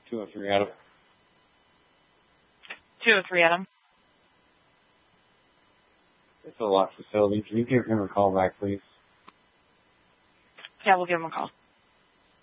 203 Adam. 203 Adam. It's a locked facility. Can you give him a call back, please? Yeah, we'll give him a call.